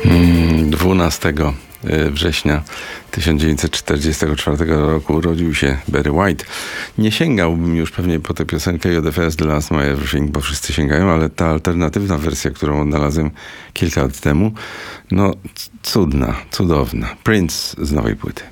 12 września 1944 roku urodził się Barry White. Nie sięgałbym już pewnie po tę piosenkę You're the First, The Last, My Everything, bo wszyscy sięgają, ale ta alternatywna wersja, którą odnalazłem kilka lat temu, no cudna, cudowna. Prince z nowej płyty.